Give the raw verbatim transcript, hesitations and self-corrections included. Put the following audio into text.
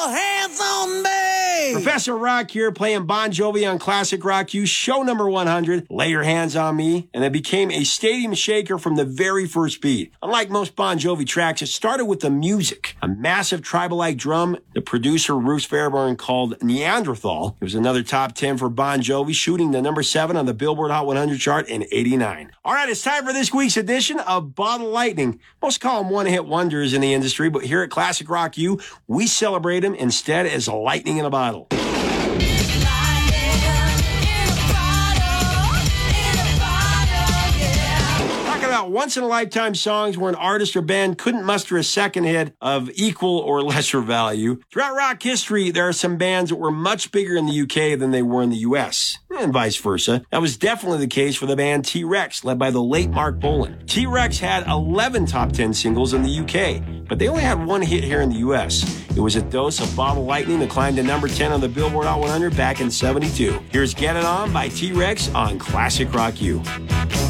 your hands on me. Professor Rock here playing Bon Jovi on Classic Rock U, show number one hundred, Lay Your Hands on Me, and it became a stadium shaker from the very first beat. Unlike most Bon Jovi tracks, it started with the music, a massive tribal-like drum the producer Bruce Fairbairn called Neanderthal. It was another top ten for Bon Jovi, shooting the number seven on the Billboard Hot one hundred chart in eighty-nine. All right, it's time for this week's edition of Bottle Lightning. Most call them one-hit wonders in the industry, but here at Classic Rock U, we celebrate them instead as a lightning in a bottle. About once-in-a-lifetime songs where an artist or band couldn't muster a second hit of equal or lesser value. Throughout rock history, there are some bands that were much bigger in the U K than they were in the U S, and vice versa. That was definitely the case for the band T-Rex, led by the late Mark Bolan. T-Rex had eleven top ten singles in the U K, but they only had one hit here in the U S. It was a dose of Bottle Lightning that climbed to number ten on the Billboard Hot one hundred back in seventy-two. Here's Get It On by T-Rex on Classic Rock U.